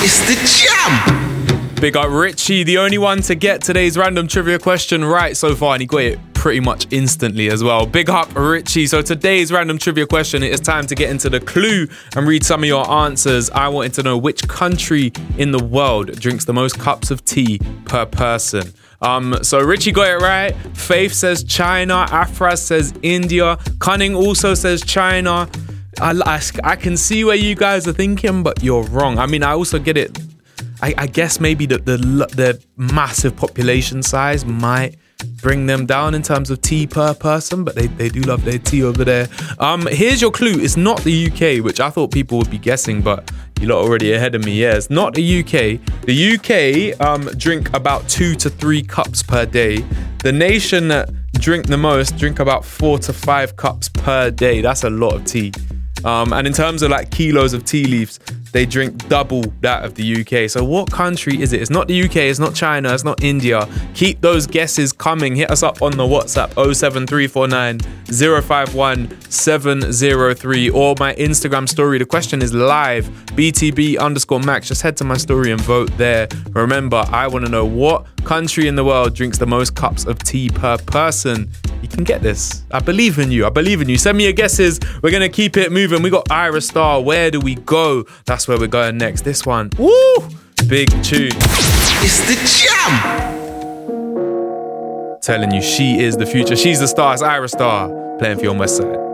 It's the jam. Big up Richie, the only one to get today's random trivia question right so far, and he got it pretty much instantly as well. Big up Richie. So today's random trivia question, it is time to get into the clue and read some of your answers. I wanted to know which country in the world drinks the most cups of tea per person. So Richie got it right. Faith says China. Afra says India. Cunning also says China. I can see where you guys are thinking, but you're wrong. I mean, I also get it. I guess maybe the massive population size might bring them down in terms of tea per person, but they do love their tea over there. Here's your clue. It's not the UK, which I thought people would be guessing, but you lot already ahead of me. Yeah, it's not the UK. The UK drink about 2 to 3 cups per day. The nation that drink the most drink about 4 to 5 cups per day. That's a lot of tea. And in terms of like kilos of tea leaves, they drink double that of the UK. So what country is it? It's not the UK, it's not China, it's not India. Keep those guesses coming. Hit us up on the WhatsApp 07349 051 703 or my Instagram story. The question is live, BTB_Max. Just head to my story and vote there. Remember, I want to know what country in the world drinks the most cups of tea per person. You can get this. I believe in you. I believe in you. Send me your guesses. We're going to keep it moving. We got Ira Star. Where do we go? That's where we're going next. This one. Woo! Big tune. It's the jam. Telling you, she is the future. She's the star. It's Ira Star. Playing for you on West Side.